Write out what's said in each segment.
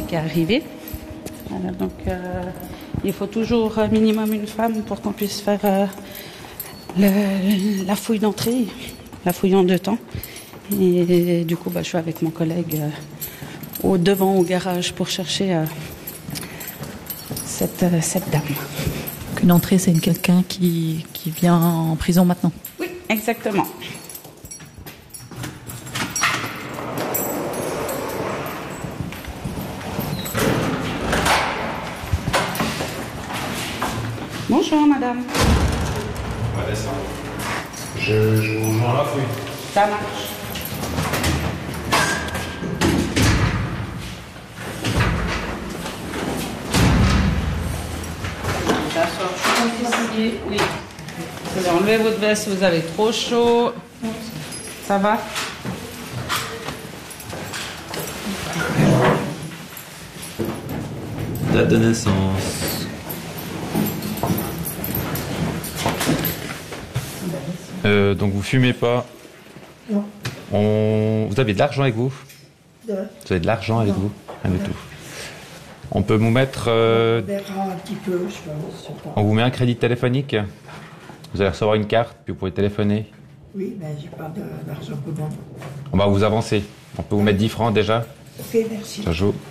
qui est arrivé. Voilà, donc il faut toujours minimum une femme pour qu'on puisse faire la fouille d'entrée, la fouille en 2 temps. Et du coup, je suis avec mon collègue devant au garage pour chercher cette dame. Une entrée, c'est quelqu'un qui vient en prison maintenant. Oui, exactement. Bonjour madame. On va descendre. Je vous joins la fouille. Ça marche. Oui. Vous allez enlever votre veste si vous avez trop chaud. Ça va? Date de naissance. Donc vous fumez pas? Non. Vous avez de l'argent avec vous? Vous avez de l'argent avec vous? Rien du tout. On peut vous mettre... On verra un petit peu, je pense. On vous met un crédit téléphonique. Vous allez recevoir une carte, puis vous pouvez téléphoner. Oui, mais j'ai pas d'argent pour moi. On va vous avancer. On peut vous mettre 10 francs déjà. Ok, merci. Ça joue.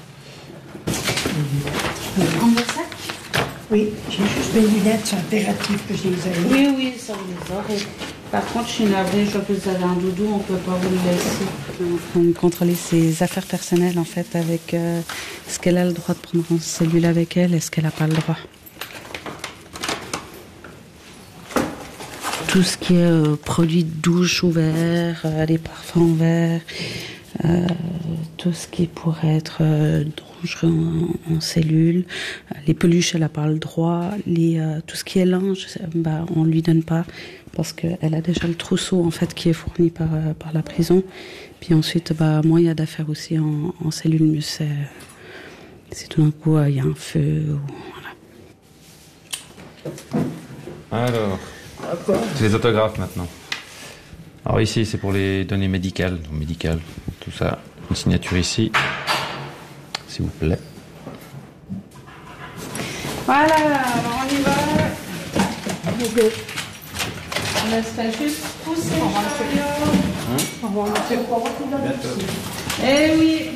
Prendre le sac? Oui, j'ai juste mes lunettes, c'est impératif que je les aille. Oui, ça vous les aurez. Par contre, je suis navrée, je vois que vous avez un doudou, on ne peut pas vous le laisser. On va contrôler ses affaires personnelles, en fait, avec est-ce qu'elle a le droit de prendre en cellule avec elle, est-ce qu'elle n'a pas le droit. Tout ce qui est produits de douche ouverts, les parfums ouverts, tout ce qui pourrait être dangereux en cellule, les peluches, elle n'a pas le droit, tout ce qui est linge, on ne lui donne pas parce qu'elle a déjà le trousseau en fait qui est fourni par la prison. Puis ensuite, moins il y a d'affaires aussi en cellule, mieux c'est. Si tout d'un coup il y a un feu, voilà. Alors, c'est les autographes maintenant. Alors ici, c'est pour les données médicales, tout ça. Une signature ici, s'il vous plaît. Voilà, alors on y va. On laisse faire juste pousser le chariot. On va en faire quoi? Eh oui.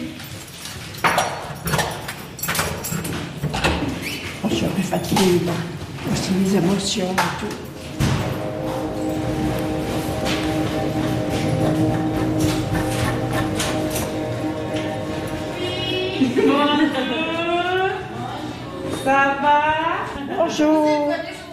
Je suis un peu fatiguée, là. Aussi les émotions et tout. Ça va? Bonjour.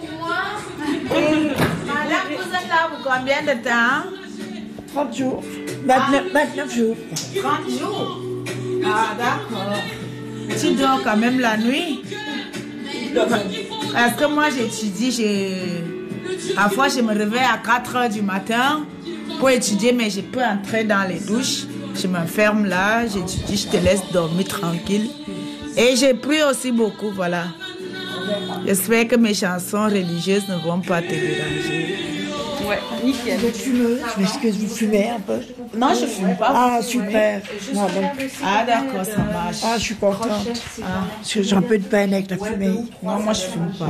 Madame, vous êtes là pour combien de temps? 30 jours. 29 jours. 30 jours. Ah, d'accord. Tu dors quand même la nuit? Parce que moi, j'étudie, parfois je me réveille à 4 heures du matin pour étudier, mais je peux entrer dans les douches. Je m'enferme là, j'étudie, je te laisse dormir tranquille. Et j'ai pris aussi beaucoup, voilà. J'espère que mes chansons religieuses ne vont pas te déranger. Ouais, nickel. Vous êtes fumeuse? Je m'excuse, vous fumez un peu? Non, je ne fume pas. Ah, super. Non, donc, Ah, d'accord, ça marche. je suis contente. Parce que j'ai un peu de peine avec la fumée. Non, moi, je ne fume pas.